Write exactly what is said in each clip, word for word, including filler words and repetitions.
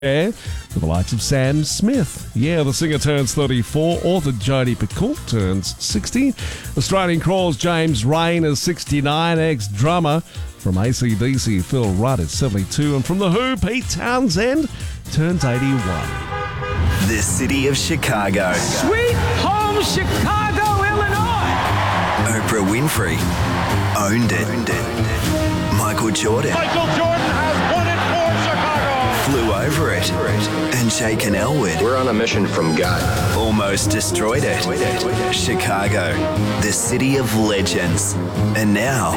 Air with the likes of Sam Smith. Yeah, the singer turns thirty-four. Author Jodie Picoult turns sixty. Australian Crawl's James Rain is sixty-nine. Ex-drummer from A C D C Phil Rudd is seventy-two. And from The Who, Pete Townsend turns eighty-one. The city of Chicago. Sweet home Chicago, Illinois. Oprah Winfrey owned it. Owned it. Michael Jordan. Michael Jordan has won it for Chicago. Flew over it. And Jake and Elwood. We're on a mission from God. Almost destroyed it. Chicago, the city of legends. And now,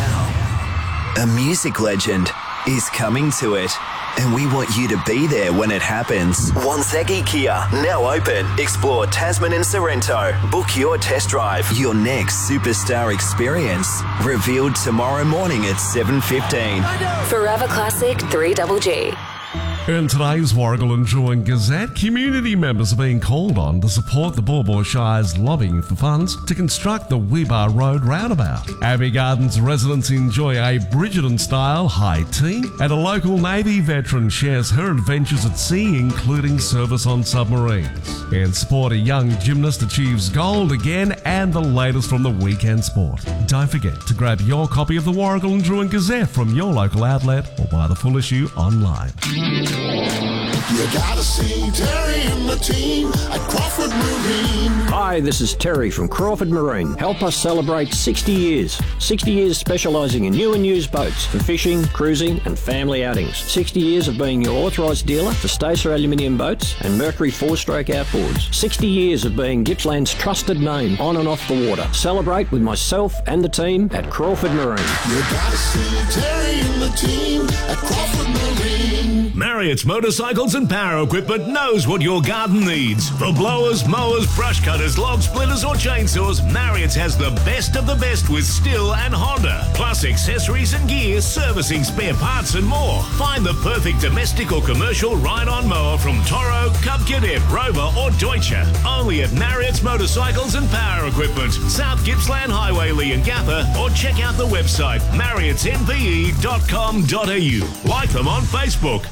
a music legend is coming to it. And we want you to be there when it happens. Wanzeki Kia, now open. Explore Tasman and Sorrento. Book your test drive. Your next superstar experience. Revealed tomorrow morning at seven fifteen. Forever Classic three G G. In today's Warragul and Drouin Gazette, community members are being called on to support the Baw Baw Shire's lobbying for funds to construct the Weebar Road roundabout. Abbey Gardens residents enjoy a Bridgerton-style high tea, and a local Navy veteran shares her adventures at sea, including service on submarines. In sport, a young gymnast achieves gold again, and the latest from the weekend sport. Don't forget to grab your copy of the Warragul and Drouin Gazette from your local outlet or buy the full issue online. You gotta see Terry and the team at Crawford Marine. Hi, this is Terry from Crawford Marine. Help us celebrate sixty years. sixty years specialising in new and used boats for fishing, cruising and family outings. sixty years of being your authorised dealer for Stacer aluminium boats and Mercury four-stroke outboards. sixty years of being Gippsland's trusted name on and off the water. Celebrate with myself and the team at Crawford Marine. You gotta see Terry and the team at Crawford Marine. Marriott's Motorcycles and Power Equipment knows what your garden needs. For blowers, mowers, brush cutters, log splitters or chainsaws, Marriott's has the best of the best with Stihl and Honda. Plus accessories and gear, servicing, spare parts and more. Find the perfect domestic or commercial ride-on mower from Toro, Cub Cadet, Rover or Deutsche. Only at Marriott's Motorcycles and Power Equipment, South Gippsland Highway, Lee and Gappa, or check out the website marriotts n p e dot com dot a u. Like them on Facebook.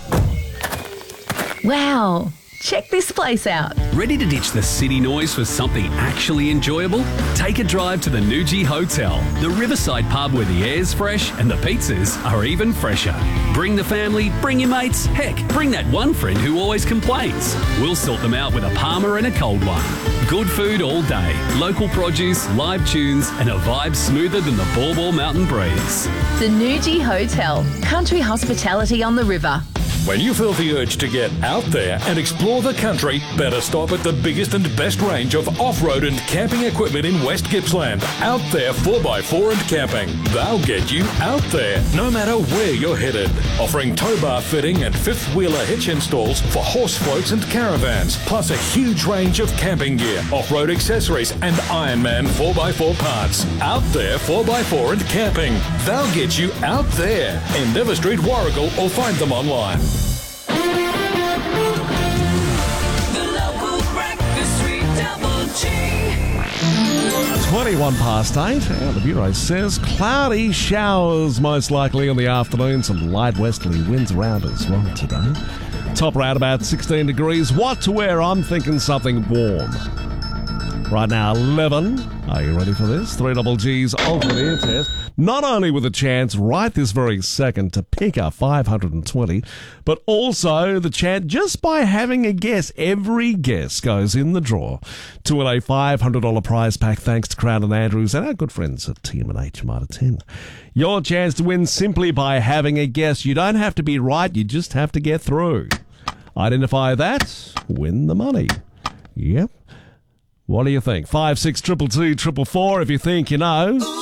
Wow, check this place out. Ready to ditch the city noise for something actually enjoyable? Take a drive to the Nuji Hotel, the riverside pub where the air's fresh and the pizzas are even fresher. Bring the family, bring your mates, heck, bring that one friend who always complains. We'll sort them out with a Palmer and a cold one. Good food all day, local produce, live tunes and a vibe smoother than the Baw Baw Mountain breeze. The Nuji Hotel, country hospitality on the river. When you feel the urge to get out there and explore the country, better stop at the biggest and best range of off-road and camping equipment in West Gippsland. Out There four by four and Camping. They'll get you out there, no matter where you're headed. Offering tow bar fitting and fifth-wheeler hitch installs for horse floats and caravans, plus a huge range of camping gear, off-road accessories and Ironman four by four parts. Out There four by four and Camping. They'll get you out there. Endeavour Street, Warragul, or find them online. twenty-one past eight, and the Bureau says cloudy showers most likely in the afternoon. Some light westerly winds around as well today. Top around about sixteen degrees. What to wear? I'm thinking something warm. Right now, eleven. Are you ready for this? three G G's Ultimate Air Test. Not only with a chance right this very second to pick up five hundred twenty, but also the chance just by having a guess. Every guess goes in the draw to win a five hundred dollars prize pack thanks to Crown and Andrews and our good friends at T M and H Mitre ten. Your chance to win simply by having a guess. You don't have to be right, you just have to get through. Identify that, win the money. Yep. What do you think? Five, six, triple two, triple four. If you think you know.